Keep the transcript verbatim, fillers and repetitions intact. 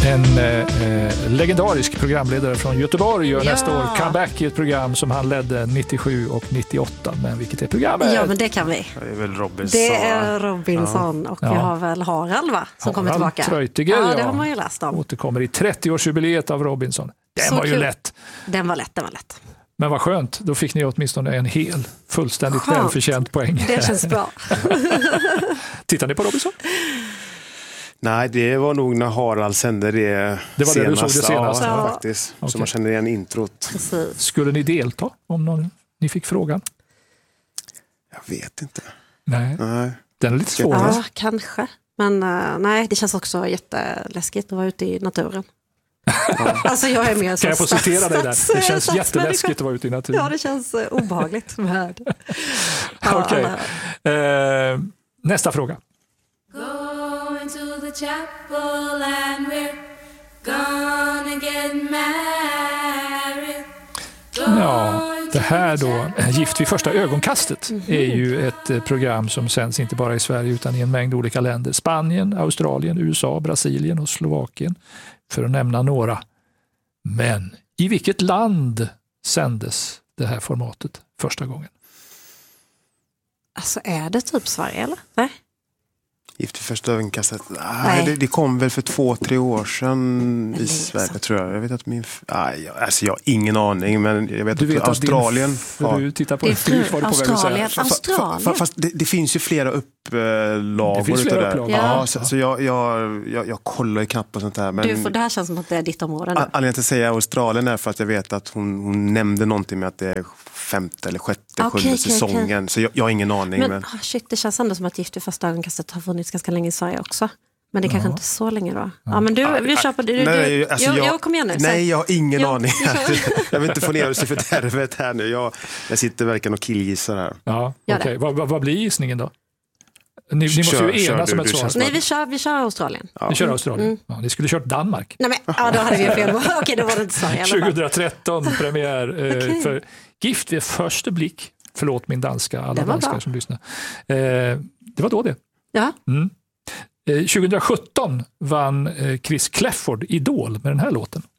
En eh, legendarisk programledare från Göteborg gör Ja. nästa år comeback i ett program som han ledde nittiosju och nittioåtta. Men vilket är programmet? Ja, men det kan vi. Det är väl Robinson. Det är Robinson ja. och vi Ja. har väl Harald va? Som kommer Harald tillbaka. Treutiger, ja, det ja. har man ju läst om. Återkommer i trettioårsjubileet av Robinson. Den Så var ju kul. lätt. Den var lätt, den var lätt. Men vad skönt, då fick ni åtminstone en hel, fullständigt Skönt. välförtjänt poäng. Det känns bra. Tittar ni på Robinson? Nej, det var nog när Harald sände det Det var det du såg det senast? Ja, Ja. faktiskt. Okej. Så man känner igen introt. Precis. Skulle ni delta om någon, ni fick frågan? Jag vet inte. Nej, Nej. den är lite svårare. Ja, kanske. Men uh, nej, det känns också jätteläskigt att vara ute i naturen. Alltså jag är mer Kan jag få stats- citera dig där? stats- Det känns stadsmänniska. jätteläskigt att vara ute i naturen. Ja, det känns uh, obehagligt med. Ja, Okej. alla- Eh, nästa fråga. Going to the chapel and we're gonna get married. Ja, det här då, Gift vid första ögonkastet, är ju ett eh, program som sänds inte bara i Sverige utan i en mängd olika länder. Spanien, Australien, U S A, Brasilien och Slovakien, för att nämna några. Men i vilket land sändes det här formatet första gången? Alltså är det typ Sverige eller? Nej. Gift i första ögonkastet. Nej, Nej. det, det kom väl för två, tre år sedan i länge Sverige, sedan. tror jag. Jag vet att min... Nej, jag, alltså jag har ingen aning, men jag vet Du vet att att Australien... din fru tittar på Det är en fru, fru- var du på väg att säga. Australien. Fa- fa- Australien. fa- Fast det, det finns ju flera upplagor. Det finns flera utav det. upplagor. Ja, Ja. så, så jag, jag, jag, jag kollar ju knappt på sånt här. Men Du, för det här känns som att det är ditt område nu. a- anledningen till att säga Australien är för att jag vet att hon, hon nämnde någonting med att det är femte eller sjätte, Okej, sjunde okej, säsongen. Så jag, jag har ingen aning. Men Men, ah, shit, det känns ändå som att Gift vid första ögonkastet har funnits ganska länge i Sverige också. Men det kanske inte är så länge då. Ja, men du, vi kör på det. Du, Nej, du, alltså jo, jag- jo, kom igen nu. Nej, jag har ingen Jo, aning. vi kör. Jag vill inte få ner oss i fördärvet här nu. Jag, jag sitter verkligen och killgissar här. Ja, Gör okej. det. Vad, vad, vad blir gissningen då? Ni, ni måste Kör, ju kör enas du, om ett du svar. känns- Nej, vi kör, vi kör Australien. Ni kör Australien. Ja, ni skulle kört Danmark. Nej, men ja, då hade vi ju fel. Okej, då var det inte Sverige i alla fall. tjugohundratretton premiär eh, Okej. för Gift vid första blick. Förlåt min danska, alla Det var danskar bra. som lyssnar. Eh, det var då det. Ja, Mm. Eh, tjugosjutton vann eh, Chris Clafford Idol med den här låten.